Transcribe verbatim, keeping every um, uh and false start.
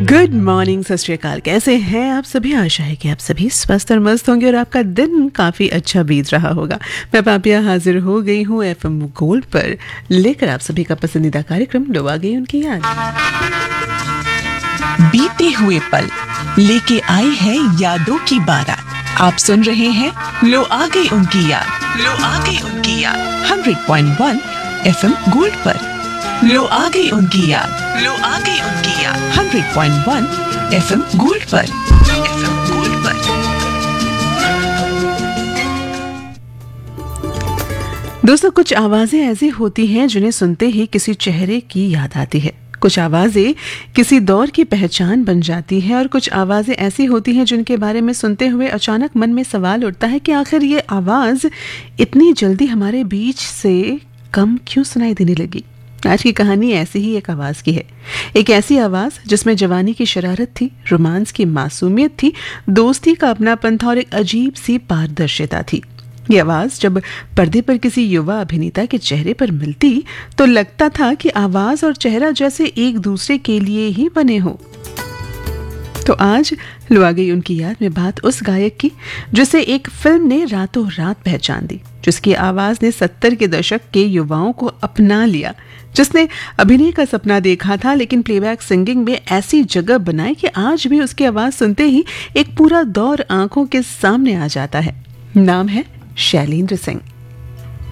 Good morning, सत श्री अकाल। कैसे हैं आप सभी? आशा है कि आप सभी स्वस्थ और मस्त होंगे और आपका दिन काफ़ी अच्छा बीत रहा होगा। मैं पापिया हाजिर हो गई हूँ एफएम गोल्ड पर, लेकर आप सभी का पसंदीदा कार्यक्रम लो आ गई उनकी याद। बीते हुए पल लेके आई है यादों की बारात। आप सुन रहे हैं लो आ गई उनकी याद। लो आ गई उनकी याद hundred point one FM gold पर। लो आ गई उनकी याद। लो आ गई उनकी याद hundred point one FM gold पर। एफएम गोल्ड पर। दोस्तों, कुछ आवाजें ऐसी होती हैं जिन्हें सुनते ही किसी चेहरे की याद आती है। कुछ आवाजें किसी दौर की पहचान बन जाती हैं और कुछ आवाजें ऐसी होती हैं जिनके बारे में सुनते हुए अचानक मन में सवाल उठता है कि आखिर ये आवाज इतनी जल्दी हमारे बीच से कम क्यों सुनाई देने लगी। आज की कहानी ऐसी ही एक आवाज की है। एक ऐसी आवाज जिसमें जवानी की शरारत थी, रोमांस की मासूमियत थी, दोस्ती का अपनापन था और एक अजीब सी पारदर्शिता थी। ये आवाज जब पर्दे पर किसी युवा अभिनेता के चेहरे पर मिलती तो लगता था कि आवाज और चेहरा जैसे एक दूसरे के लिए ही बने हो। तो आज लो आ गई उनकी याद में बात उस गायक की जिसे एक फिल्म ने रातों रात पहचान दी, जिसकी आवाज ने सत्तर के दशक के युवाओं को अपना लिया, जिसने अभिनय का सपना देखा था लेकिन प्लेबैक सिंगिंग में ऐसी जगह बनाई कि आज भी उसकी आवाज सुनते ही एक पूरा दौर आंखों के सामने आ जाता है। नाम है शैलेंद्र सिंह।